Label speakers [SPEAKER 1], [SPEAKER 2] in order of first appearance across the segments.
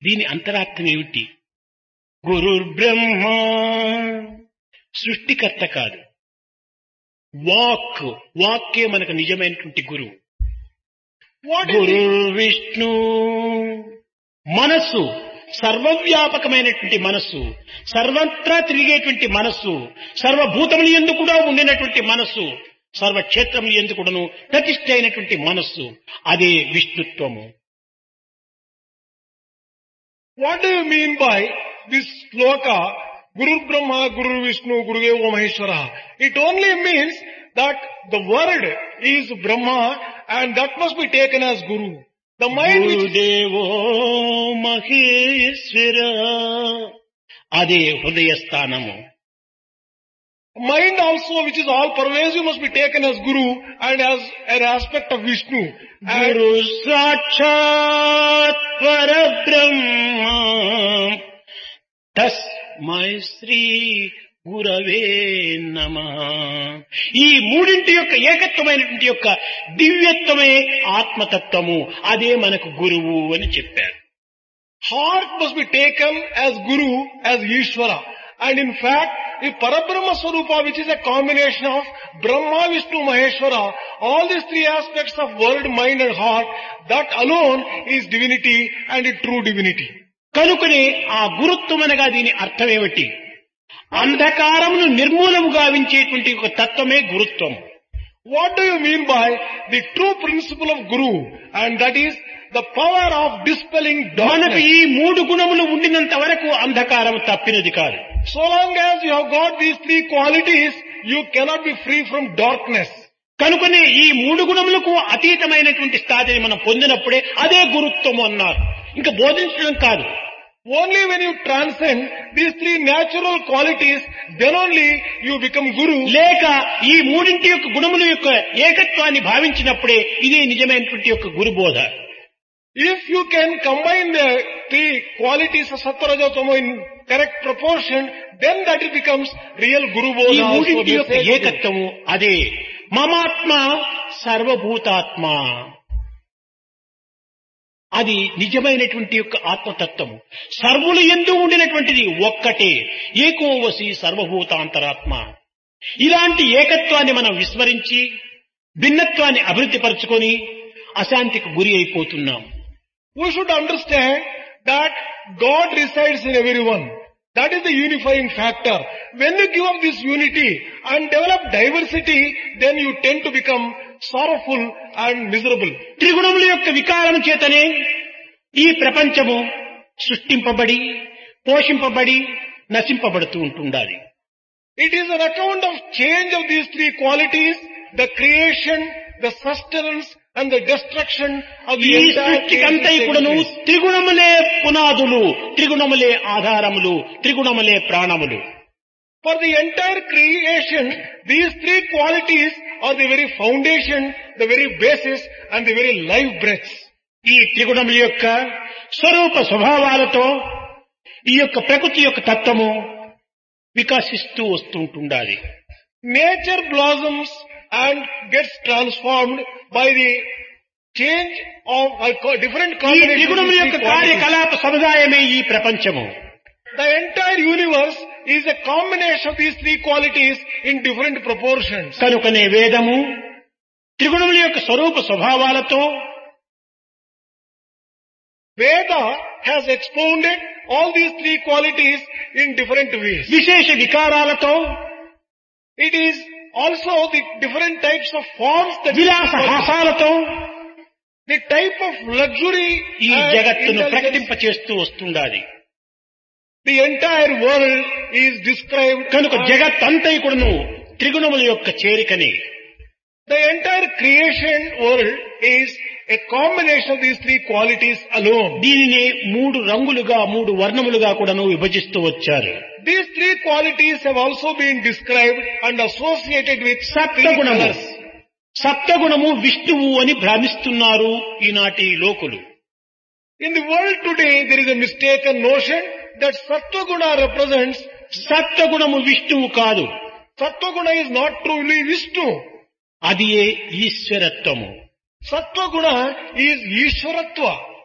[SPEAKER 1] దీని అంతరార్థం ఏమిటి? గురుర్బ్రహ్మ, సృష్టికర్త కాదు. వాక్కే మనకు నిజమైనటువంటి గురువు. గురుర్విష్ణు, మనస్సు, సర్వవ్యాపకమైనటువంటి మనస్సు, సర్వత్రా తిరిగేటువంటి మనస్సు, సర్వభూతములు యందు కూడా ఉండినటువంటి మనస్సు, సర్వక్షేత్రములు యందు కూడాను ప్రతిష్ఠ అయినటువంటి మనస్సు, అదే విష్ణుత్వము.
[SPEAKER 2] What do you mean by this sloka, Guru Brahma, Guru Vishnu, Guru Deva Maheshwara? It only means that the word is Brahma and that must be taken as Guru. The mind which
[SPEAKER 1] గురుదేవో Maheshwara, అదే హృదయ స్థానము.
[SPEAKER 2] mind also which is all pervasive must be taken as Guru and as an aspect of Vishnu.
[SPEAKER 1] గురు సాక్షాత్ పరబ్రహ్మ తస్మై శ్రీ గురవే నమః. ఈ మూడింటి యొక్క ఏకత్వమైనటువంటి యొక్క దివ్యత్వమే ఆత్మతత్వము, అదే మనకు గురువు అని చెప్పారు.
[SPEAKER 2] Heart must be taken as Guru, as Ishvara. And in fact, the Parabrahma Swarupa, which is a combination of Brahma, Vishnu, Maheshwara, all these three aspects of world, mind and heart, that alone is divinity and a true divinity.
[SPEAKER 1] కనుకనే ఆ గురుత్వం అనగా దీని అర్థమేమిటి? అంధకారమును నిర్మూలము గావించేటువంటి ఒక తత్వమే గురుత్వం.
[SPEAKER 2] What do you mean by the true principle of Guru? And that is the power of dispelling
[SPEAKER 1] మనకు
[SPEAKER 2] darkness.
[SPEAKER 1] ఈ మూడు గుణములు ఉండినంత వరకు అంధకారం తప్పినది కాదు.
[SPEAKER 2] So long as you have got these three qualities, you cannot be free from darkness.
[SPEAKER 1] కనుకనే ఈ మూడు గుణములకు అతీతమైనటువంటి స్థాయిని మనం పొందినప్పుడే అదే గురుత్వము అన్నారు. ఇంకా బోధించడం కాదు.
[SPEAKER 2] Only when you transcend these three natural qualities, then only you become Guru.
[SPEAKER 1] లేక ఈ మూడింటి యొక్క గుణముల యొక్క ఏకత్వాన్ని భావించినప్పుడే ఇదే నిజమైనటువంటి యొక్క గురుబోధ.
[SPEAKER 2] If you can combine the three qualities of Sattva, Raja, Tamo in correct proportion, then that it becomes real Guru
[SPEAKER 1] ఈ
[SPEAKER 2] Bodha.
[SPEAKER 1] మూడింటి యొక్క ఏకత్వము అదే మమాత్మ సర్వభూతాత్మ, అది నిజమైనటువంటి యొక్క ఆత్మతత్వము. సర్వులు యందు ఉండినటువంటిది ఒక్కటే, ఏకోవసి సర్వభూతాంతరాత్మ. ఇలాంటి ఏకత్వాన్ని మనం విస్మరించి భిన్నత్వాన్ని అభివృద్ధి పరుచుకొని అశాంతికి గురి అయిపోతున్నాం.
[SPEAKER 2] We should understand that God resides in everyone. That is the unifying factor. When you give up this unity and develop diversity, then you tend to become sorrowful and miserable.
[SPEAKER 1] త్రిగుణముల యొక్క వికారం చేతనే ఈ ప్రపంచము సృష్టింపబడి పోషింపబడి నశింపబడుతూ ఉంటుండాలి.
[SPEAKER 2] It is an account of change of these three qualities, the creation, the sustenance and the destruction of the
[SPEAKER 1] ఈ
[SPEAKER 2] entire
[SPEAKER 1] సృష్టికంతా కూడాను
[SPEAKER 2] creation.
[SPEAKER 1] త్రిగుణములే పునాదులు, త్రిగుణములే ఆధారములు, త్రిగుణములే ప్రాణములు.
[SPEAKER 2] For the entire creation, these three qualities are the very foundation, the very basis and the very life breaths.
[SPEAKER 1] ఈ త్రిగుణముల యొక్క స్వరూప స్వభావాలతో ఈ యొక్క ప్రకృతి యొక్క తత్వము వికసిస్తూ వస్తుంటుండాలి.
[SPEAKER 2] Nature blossoms and gets transformed by the change of different
[SPEAKER 1] ఈ
[SPEAKER 2] combinations of
[SPEAKER 1] త్రిగుణముల
[SPEAKER 2] these
[SPEAKER 1] యొక్క
[SPEAKER 2] three qualities.
[SPEAKER 1] కార్యకలాప సముదాయమే ఈ ప్రపంచము.
[SPEAKER 2] The entire universe is a combination of these three qualities in different proportions.
[SPEAKER 1] కనుకనే వేదము త్రిగుణముల యొక్క స్వరూప స్వభావాలతో
[SPEAKER 2] Veda has expounded all these three qualities in different ways.
[SPEAKER 1] విశేష వికారాలతో
[SPEAKER 2] It is also the different types of forms that
[SPEAKER 1] విలాస హాసాలతో
[SPEAKER 2] the type of luxury
[SPEAKER 1] ఈ
[SPEAKER 2] and
[SPEAKER 1] జగత్తును
[SPEAKER 2] indulgence.
[SPEAKER 1] ప్రకటింపచేస్తూ వస్తుండాలి.
[SPEAKER 2] The entire world is described.
[SPEAKER 1] కనుక జగత్తంతై కూడాను త్రిగుణముల యొక్క చేరికని.
[SPEAKER 2] The entire creation world is a combination of these three qualities alone.
[SPEAKER 1] దీనిని మూడు రంగులుగా మూడు వర్ణములుగా కూడాను విభజిస్తూ వచ్చారు.
[SPEAKER 2] These three qualities have also been described and associated with three
[SPEAKER 1] సప్తగుణము,
[SPEAKER 2] colors.
[SPEAKER 1] సప్తగుణము విష్ణువు అని భ్రమిస్తున్నారు ఈనాటి లోకులు.
[SPEAKER 2] In the world today, there is a mistaken notion that Sattva-guna represents.
[SPEAKER 1] సప్తగుణము విష్ణువు కాదు,
[SPEAKER 2] Sattva-guna is not truly Vishnu.
[SPEAKER 1] అది ఈశ్వరత్వము.
[SPEAKER 2] Sattva-guna is Ishwaratva.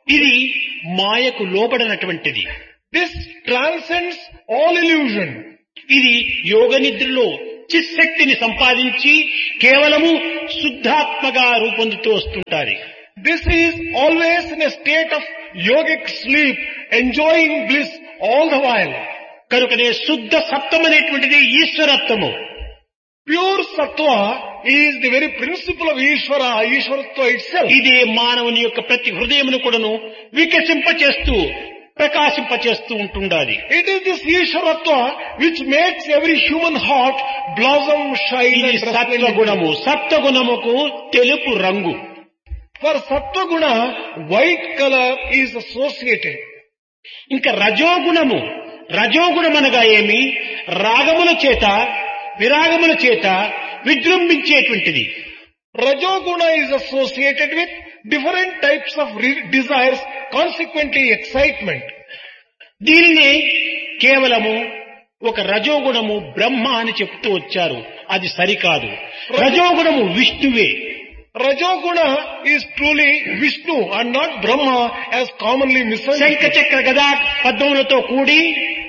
[SPEAKER 1] ఇది మాయకు లోబడినటువంటిది.
[SPEAKER 2] This transcends all illusion.
[SPEAKER 1] ఇది యోగ నిద్రలో చిశక్తిని సంపాదించి కేవలము శుద్ధాత్మగా రూపొందుతూ వస్తుంటారు.
[SPEAKER 2] This is always in a state of yogic sleep, enjoying bliss all the while.
[SPEAKER 1] కనుకనే శుద్ధ సత్వం అనేటువంటిది ఈశ్వరత్వము.
[SPEAKER 2] Pure sattva is the very principle of Ishwaratva itself.
[SPEAKER 1] ఇదే మానవుని యొక్క ప్రతి హృదయమును కూడాను వికసింపచేస్తూ ప్రకాశింపచేస్తూ ఉంటుండాలి.
[SPEAKER 2] It is this Ishwaratva which makes every human heart blossom, shine
[SPEAKER 1] ఇది
[SPEAKER 2] and resplendent.
[SPEAKER 1] సత్వగుణము. సత్వగుణముకు తెలుపు రంగు.
[SPEAKER 2] For sattva guna, white color is associated.
[SPEAKER 1] ఇంకా రజోగుణము. రజోగుణమనగా ఏమి? రాగముల చేత విరాగముల చేత విజృంభించేటువంటిది.
[SPEAKER 2] Rajoguna is associated with different types of desires, consequently excitement.
[SPEAKER 1] దీనిని కేవలము ఒక రజోగుణము బ్రహ్మ అని చెప్తూ వచ్చారు. అది సరికాదు. రజోగుణము విష్ణువే.
[SPEAKER 2] Rajoguna is truly Vishnu and not Brahma as commonly misunderstood.
[SPEAKER 1] శంఖచక్ర గదా పద్మములతో కూడి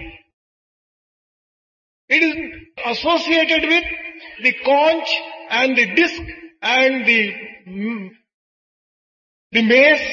[SPEAKER 2] It is associated with the conch and the disc and the mace.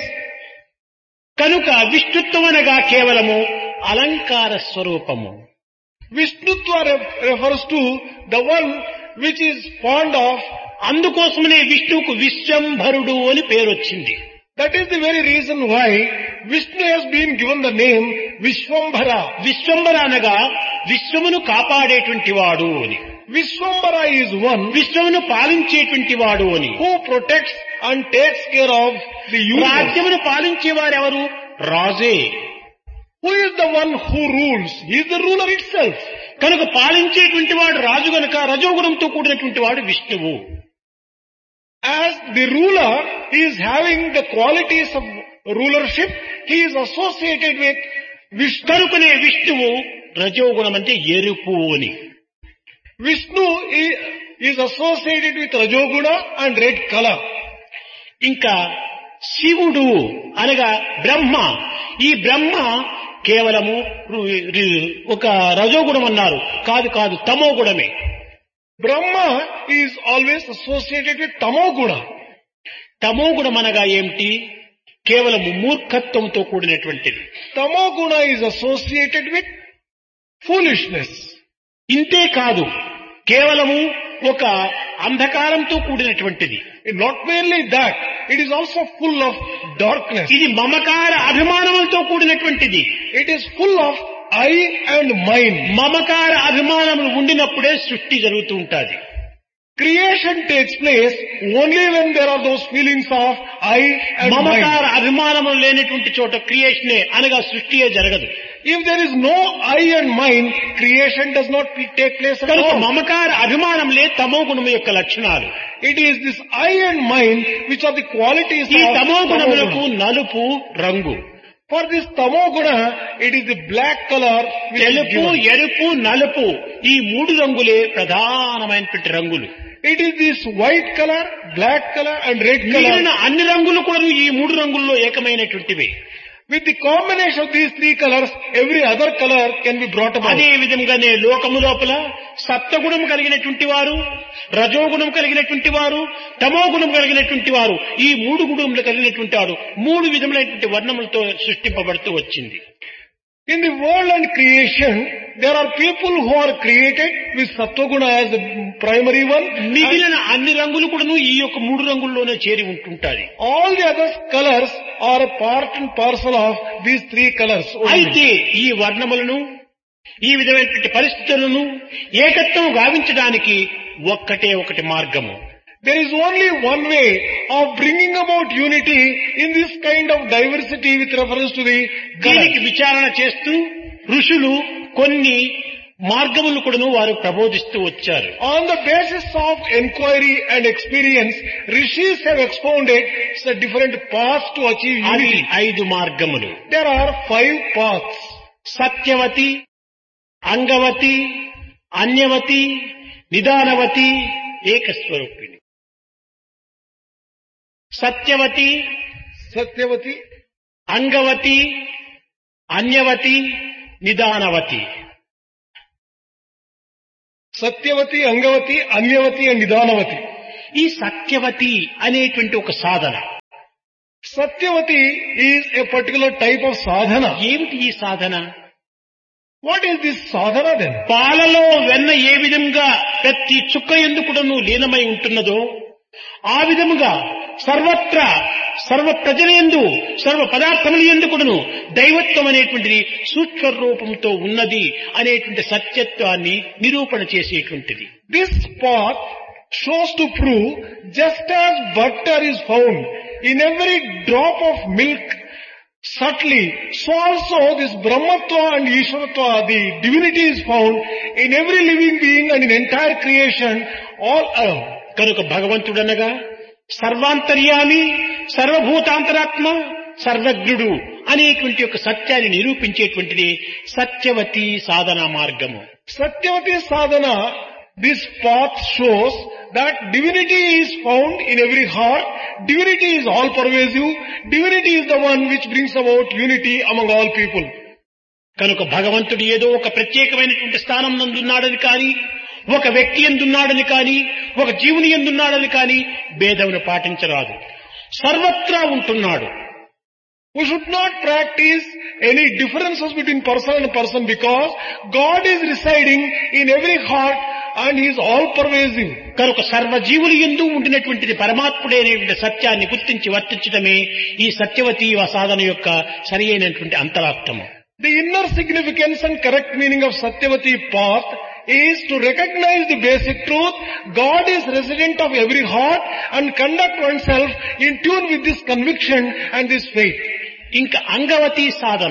[SPEAKER 1] కనుక విష్ణుత్వం అనగా కేవలము అలంకార స్వరూపము.
[SPEAKER 2] Vishnutva refers to the one which is fond of.
[SPEAKER 1] అందుకోసమనే విష్ణువుకు విశ్వంభరుడు అని పేరు వచ్చింది.
[SPEAKER 2] That is the very reason why Vishnu has been given the name Vishwambhara.
[SPEAKER 1] Vishwambhara అనగా విశ్వమును కాపాడేటువంటి వాడు అని.
[SPEAKER 2] Vishwambhara is one
[SPEAKER 1] విశ్వమును పాలించేటువంటి వాడు అని.
[SPEAKER 2] who protects and takes care of the universe.
[SPEAKER 1] రాజ్యమును పాలించేవారెవరు? రాజే.
[SPEAKER 2] Who is the one who rules? He is the ruler itself.
[SPEAKER 1] కనుక పాలించేటువంటి వాడు రాజు గనుక రజోగుణంతో కూడినటువంటి వాడు విష్ణువు.
[SPEAKER 2] As the ruler is having the qualities of rulership, he is associated with Vishnu.
[SPEAKER 1] కనుకనే విష్ణువు రజోగుణం అంటే ఎరుపు అని.
[SPEAKER 2] Vishnu is associated with Rajoguna and red color.
[SPEAKER 1] ఇంకా శివుడు అనగా బ్రహ్మ. ఈ బ్రహ్మ కేవలము ఒక రజోగుణం అన్నారు. కాదు కాదు, తమో గుణమే.
[SPEAKER 2] Brahma is always associated with Tamoguna.
[SPEAKER 1] తమో గుణం అనగా ఏమిటి? కేవలము మూర్ఖత్వంతో కూడినటువంటిది.
[SPEAKER 2] Tamoguna is associated with foolishness.
[SPEAKER 1] ఇంతే కాదు, కేవలము ఒక అంధకారంతో కూడినటువంటిది.
[SPEAKER 2] Not merely that, it is also full of darkness.
[SPEAKER 1] ఇది మమకార అభిమానములతో కూడినటువంటిది.
[SPEAKER 2] It is full of I and mine.
[SPEAKER 1] మమకార అభిమానములు ఉండినప్పుడే సృష్టి జరుగుతూ ఉంటుంది.
[SPEAKER 2] Creation takes place only when there are those feelings of I and
[SPEAKER 1] మమకార
[SPEAKER 2] mine.
[SPEAKER 1] అభిమానములు లేనటువంటి చోట క్రియేషనే అనగా సృష్టియే జరగదు.
[SPEAKER 2] If there is no I and mine, creation does not take place at
[SPEAKER 1] కనుక
[SPEAKER 2] all.
[SPEAKER 1] మమకార అభిమానములే తమో గుణము యొక్క లక్షణాలు.
[SPEAKER 2] It is this I and mine which are the qualities
[SPEAKER 1] ఈ
[SPEAKER 2] of
[SPEAKER 1] తమో గుణములకు
[SPEAKER 2] Tamoguna.
[SPEAKER 1] నలుపు రంగు,
[SPEAKER 2] For this Tamoguna, it is the black color which is
[SPEAKER 1] తెలుపు,
[SPEAKER 2] given.
[SPEAKER 1] ఎరుపు, నలుపు ఈ మూడు రంగులే ప్రధానమైనటువంటి రంగులు.
[SPEAKER 2] It is this white color, black color and red
[SPEAKER 1] మిగిలిన
[SPEAKER 2] color.
[SPEAKER 1] అన్ని రంగులు కూడా ఈ మూడు రంగుల్లో ఏకమైనటువంటివి.
[SPEAKER 2] With the combination of these three colors, every other color can be brought about.
[SPEAKER 1] అదే విధంగానే లోకము లోపల సత్వగుణం కలిగినటువంటి వారు, రజోగుణం కలిగినటువంటి వారు, తమో గుణం కలిగినటువంటి వారు, ఈ మూడు గుణములు కలిగినటువంటి వారు మూడు విధములైనటువంటి వర్ణములతో సృష్టింపబడుతూ వచ్చింది.
[SPEAKER 2] In the world and creation, there are people who are created with Sattva-guna as the primary one.
[SPEAKER 1] మిగిలిన అన్ని రంగులు కూడాను ఈ యొక్క మూడు రంగుల్లోనే చేరి ఉంటుంటాయి.
[SPEAKER 2] All the other colors are a part and parcel of these three colors only.
[SPEAKER 1] అయితే ఈ వర్ణములను, ఈ విధమైనటువంటి పరిస్థితులను ఏకత్వం గావించడానికి ఒక్కటే ఒకటి మార్గము.
[SPEAKER 2] There is only one way of bringing about unity in this kind of diversity with reference to the
[SPEAKER 1] దీనికి
[SPEAKER 2] colors.
[SPEAKER 1] విచారణ చేస్తూ ఋషులు కొన్ని మార్గములు కూడాను వారు ప్రబోధిస్తూ వచ్చారు.
[SPEAKER 2] On the basis of inquiry and experience, rishis have expounded different paths to achieve
[SPEAKER 1] అవి
[SPEAKER 2] unity.
[SPEAKER 1] 5 మార్గములు.
[SPEAKER 2] There are 5 paths.
[SPEAKER 1] Satyavathi, Angavati, అన్యవతి, నిదానవతి, ఏకస్వరూపిణి. Satyavathi
[SPEAKER 2] Satyavati,
[SPEAKER 1] Angavati, అన్యవతి, నిదానవతి.
[SPEAKER 2] Satyavati, Angavati, Anyavati and Nidanavati.
[SPEAKER 1] ఈ సత్యవతి అనేటువంటి ఒక సాధన.
[SPEAKER 2] Satyavati is a particular type of sadhana.
[SPEAKER 1] ఏమిటి ఈ సాధన?
[SPEAKER 2] What is this sadhana then?
[SPEAKER 1] పాలలో వెన్న ఏ విధంగా ప్రతి చుక్క ఎందుకుడను లీనమై ఉంటున్నదో ఆ విధముగా సర్వత్రా సర్వ ప్రజలందు సర్వ పదార్థముల ఎందుకుడను దైవత్వం అనేటువంటిది సూక్ష్మ రూపంతో ఉన్నది అనేటువంటి సత్యత్వాన్ని నిరూపణ చేసేటువంటిది.
[SPEAKER 2] This path shows to prove just as butter is found in every drop of milk subtly, so also this Brahmatva and Ishwaratva, the divinity is found in every living being and in entire creation all around.
[SPEAKER 1] కనుక భగవంతుడనగా సర్వాంతర్యామి, సర్వభూతాంతరాత్మ, సర్వజ్ఞుడు అనేటువంటి ఒక సత్యాన్ని నిరూపించేటువంటిది సత్యవతి సాధన మార్గము.
[SPEAKER 2] Satyavati sadhana, this path shows that divinity is found in every heart, divinity is all pervasive, divinity is the one which brings about unity among all people.
[SPEAKER 1] కనుక భగవంతుడు ఏదో ఒక ప్రత్యేకమైనటువంటి స్థానం నందున్నాడని కానీ, ఒక వ్యక్తి ఎందున్నాడని కానీ, ఒక జీవుని ఎందున్నాడని కానీ భేదమును పాటించరాదు. సర్వత్రా ఉంటున్నాడు.
[SPEAKER 2] We should not practice any differences between person and person because God is residing in every heart and He is all pervasive.
[SPEAKER 1] కనుక సర్వజీవులు యందు ఉండినటువంటిది పరమాత్ముడే అనేటువంటి సత్యాన్ని గుర్తించి వర్తించడమే ఈ సత్యవతి సాధన యొక్క సరి అయినటువంటి అంతరార్థము.
[SPEAKER 2] The inner significance and correct meaning of Satyavati path is to recognize the basic truth. God is resident of every heart and conduct oneself in tune with this conviction and this faith.
[SPEAKER 1] ఇంకా అంగవతి సాధన.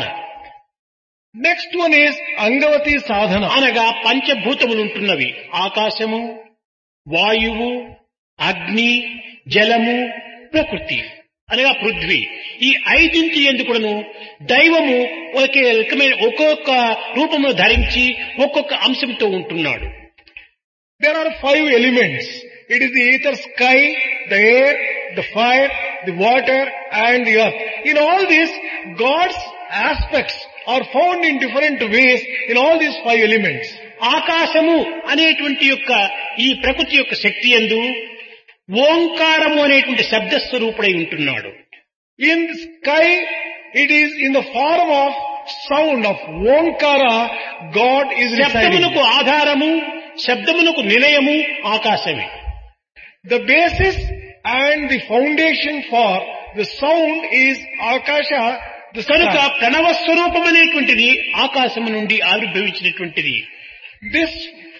[SPEAKER 2] Next one is Angavati sadhana.
[SPEAKER 1] అనగా పంచభూతములు ఉంటున్నవి. ఆకాశము, వాయువు, అగ్ని, జలము, ప్రకృతి అనగా పృథ్వీ. ఈ ఐదింటి ఎందుకును దైవము ఒకే రకమైన ఒక్కొక్క రూపమును ధరించి ఒక్కొక్క అంశంతో ఉంటున్నాడు.
[SPEAKER 2] There are 5 elements. It is the ether, sky, the air, the fire, the water and the earth. In all this, God's aspects are found in different ways in all these 5 elements.
[SPEAKER 1] ఆకాశము అనేటువంటి యొక్క ఈ ప్రకృతి యొక్క శక్తి యందు ఓంకారము అనేటువంటి శబ్దస్వరూపుడై ఉంటున్నాడు.
[SPEAKER 2] In the sky, it is in the form of sound of Onkara, God is residing.
[SPEAKER 1] శబ్దమునకు ఆధారము, శబ్దమునకు నిలయము ఆకాశమే.
[SPEAKER 2] The basis and the foundation for the sound is Akasha, the
[SPEAKER 1] కనుక
[SPEAKER 2] sky.
[SPEAKER 1] ప్రణవ స్వరూపమనేటువంటిది ఆకాశము నుండి ఆవిర్భవించినటువంటిది.
[SPEAKER 2] This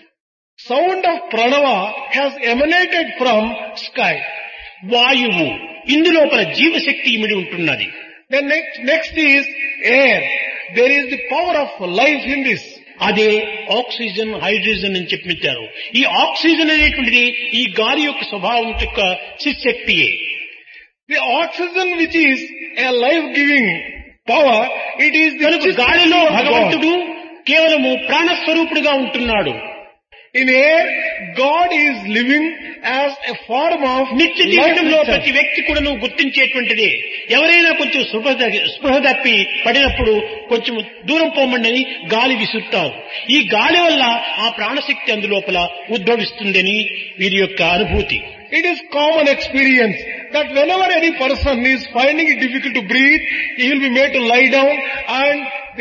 [SPEAKER 2] sound of Pranava has emanated from sky.
[SPEAKER 1] వాయువు ఇందులోపల జీవశక్తి ఇమిడి ఉంటున్నది.
[SPEAKER 2] The next is air. There is the power of life in this.
[SPEAKER 1] అదే oxygen, hydrogen అని చెప్పిచ్చారు. ఈ ఆక్సిజన్ అనేటువంటిది ఈ గాలి యొక్క స్వభావం యొక్క శక్తియే.
[SPEAKER 2] The oxygen which is a life-giving power, it is the
[SPEAKER 1] కనుక గాలిలో భగవంతుడు కేవలము ప్రాణస్వరూపుడుగా ఉంటున్నాడు.
[SPEAKER 2] In air, God is living as a form of
[SPEAKER 1] నిత్య
[SPEAKER 2] life
[SPEAKER 1] జీవితంలో
[SPEAKER 2] itself.
[SPEAKER 1] ప్రతి వ్యక్తి కూడా గుర్తించేటువంటిది. ఎవరైనా కొంచెం స్పృహ తప్పి పడినప్పుడు కొంచెం దూరం పోమండి అని గాలి విసురుతారు. ఈ గాలి వల్ల ఆ ప్రాణశక్తి అందులోపల ఉద్భవిస్తుందని వీరి యొక్క అనుభూతి.
[SPEAKER 2] It is common experience that whenever any person is finding it difficult to breathe, he will be made to lie down and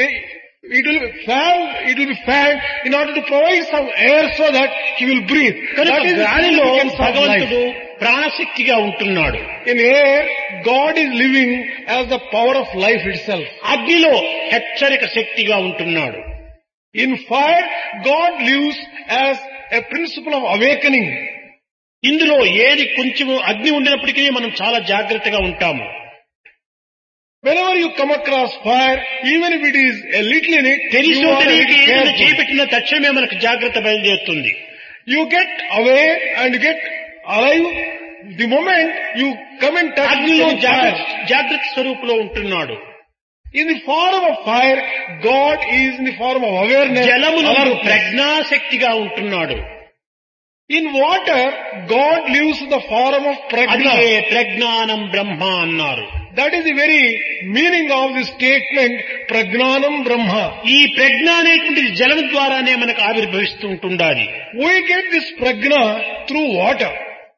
[SPEAKER 2] it will be fanned in order to provide some air so that he will breathe.
[SPEAKER 1] కనుక
[SPEAKER 2] That is the
[SPEAKER 1] గాలిలో
[SPEAKER 2] significance of
[SPEAKER 1] భగవంతుడు
[SPEAKER 2] life.
[SPEAKER 1] ప్రాణశక్తిగా ఉంటున్నాడు.
[SPEAKER 2] In air, God is living as the power of life itself.
[SPEAKER 1] అగ్నిలో హెచ్చరిక శక్తిగా ఉంటున్నాడు.
[SPEAKER 2] In fire, God lives as a principle of awakening.
[SPEAKER 1] ఇందులో ఏది కొంచెం అగ్ని ఉండినప్పటికీ మనం చాలా జాగ్రత్తగా ఉంటాము.
[SPEAKER 2] Whenever you come across fire, even if it is a little in it,
[SPEAKER 1] తెలిసి
[SPEAKER 2] you are a
[SPEAKER 1] తెలియక
[SPEAKER 2] little
[SPEAKER 1] ఏదైనా
[SPEAKER 2] careful.
[SPEAKER 1] చేపట్టిన తక్షణమే మనకు జాగ్రత్త బయలుదేరుతుంది.
[SPEAKER 2] You get away and you get alive the moment you come in touch
[SPEAKER 1] అగ్నిలో
[SPEAKER 2] with fire.
[SPEAKER 1] జాగ్రత్త స్వరూపులో ఉంటున్నాడు.
[SPEAKER 2] In the form of fire, God is in the form of awareness.
[SPEAKER 1] జలములో
[SPEAKER 2] alertness.
[SPEAKER 1] ప్రజ్ఞాశక్తిగా ఉంటున్నాడు.
[SPEAKER 2] In water, God lives in the form of
[SPEAKER 1] అది
[SPEAKER 2] prajna.
[SPEAKER 1] ప్రజ్ఞానం బ్రహ్మ అన్నారు.
[SPEAKER 2] That is the very meaning of the statement, Pragnanam Brahma.
[SPEAKER 1] ఈ ప్రజ్ఞ అనేటువంటిది జలం ద్వారానే మనకు ఆవిర్భవిస్తూ ఉంటుండాలి.
[SPEAKER 2] We get this prajna through water.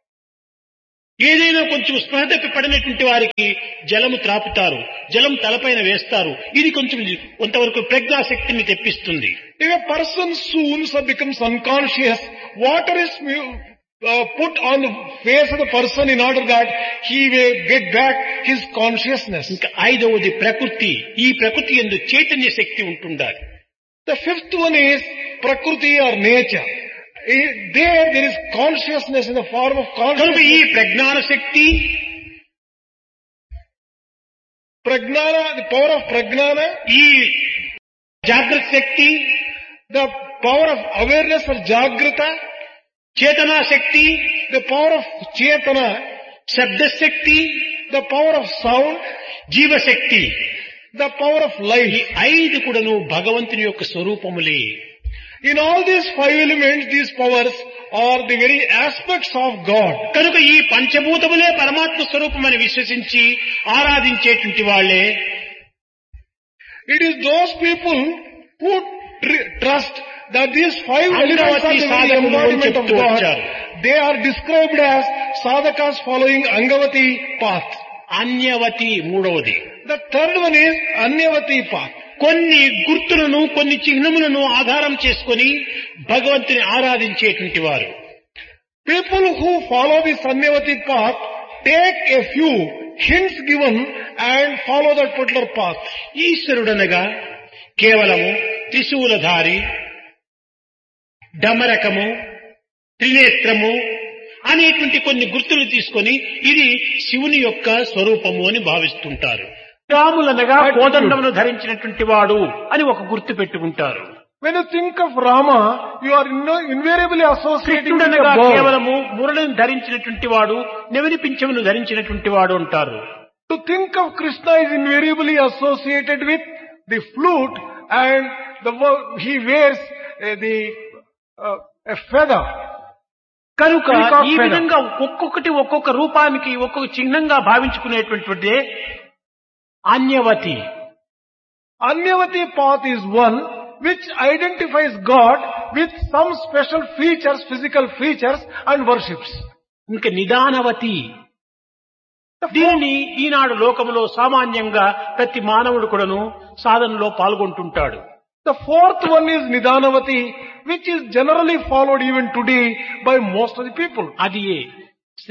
[SPEAKER 1] ఏదైనా కొంచెం స్పృహ తప్పి పడినటువంటి వారికి జలము త్రాపుతారు, జలం తలపైన వేస్తారు. ఇది కొంచెం కొంతవరకు ప్రజ్ఞాశక్తిని తెప్పిస్తుంది.
[SPEAKER 2] If a person soon becomes unconscious, water is put on the face of the person in order that he may get back his consciousness.
[SPEAKER 1] ఇంకా ఐదవది ప్రకృతి. ఈ ప్రకృతి యందు చైతన్య శక్తి ఉంటుండాలి.
[SPEAKER 2] The fifth one is Prakriti or nature. There is consciousness in the form of
[SPEAKER 1] కనుక ఈ
[SPEAKER 2] consciousness.
[SPEAKER 1] ప్రజ్ఞాన Shakti,
[SPEAKER 2] Pragnana, the power of Pragnana,
[SPEAKER 1] ఈ జాగ్రత్త శక్తి,
[SPEAKER 2] the power of awareness or Jagrata,
[SPEAKER 1] చేతనా Shakti,
[SPEAKER 2] the power of Chetana,
[SPEAKER 1] శబ్దశక్తి,
[SPEAKER 2] the power of sound,
[SPEAKER 1] జీవశక్తి,
[SPEAKER 2] the power of
[SPEAKER 1] ఈ
[SPEAKER 2] life.
[SPEAKER 1] ఐదు కూడాను భగవంతుని యొక్క స్వరూపములే.
[SPEAKER 2] In all these five elements, these powers are the very aspects of God.
[SPEAKER 1] కనుక ఈ పంచభూతములే పరమాత్మ స్వరూపమని విశ్వసించి ఆరాధించేటువంటి వాళ్ళే
[SPEAKER 2] It is those people who trust that these five elements are the very embodiment of God. They are described as sadhakas following Angavati path.
[SPEAKER 1] అన్యవతి మూడవది.
[SPEAKER 2] The third one is Anyavati path.
[SPEAKER 1] కొన్ని గుర్తులను, కొన్ని చిహ్నములను ఆధారం చేసుకొని భగవంతుని ఆరాధించేటువంటి వారు.
[SPEAKER 2] People who follow this Anyavati path take a few hints given and follow that particular path.
[SPEAKER 1] ఈశ్వరుడనగా కేవలము త్రిశూలధారి, డమరకము, త్రినేత్రము అనేటువంటి కొన్ని గుర్తులు తీసుకొని ఇది శివుని యొక్క స్వరూపము అని భావిస్తుంటారు. రాములనగా కోదండమును ధరించినటువంటి వాడు అని ఒక గుర్తు పెట్టుకుంటారు.
[SPEAKER 2] When you think of Rama, you are invariably associating with
[SPEAKER 1] కృష్ణుడనగా
[SPEAKER 2] the bow.
[SPEAKER 1] కేవలము మురళిని ధరించినటువంటి వాడు, నెవరి పింఛమును ధరించినటువంటి వాడు అంటారు.
[SPEAKER 2] To think of Krishna is invariably associated with the flute and he wears a feather.
[SPEAKER 1] కనుక
[SPEAKER 2] Peacock
[SPEAKER 1] ఈ
[SPEAKER 2] feather.
[SPEAKER 1] విధంగా ఒక్కొక్కటి ఒక్కొక్క రూపానికి ఒక్కొక్క చిహ్నంగా భావించుకునేటువంటిదే అన్యవతి.
[SPEAKER 2] Anyavati path is one which identifies God with some special features, physical features and worships.
[SPEAKER 1] ఇంకా నిదానవతి. దీనిని ఈనాడు లోకములో సామాన్యంగా ప్రతి మానవుడు కూడాను సాధనలో పాల్గొంటుంటాడు.
[SPEAKER 2] The fourth one is Nidanavati, which is generally followed even today by most of the people.
[SPEAKER 1] అది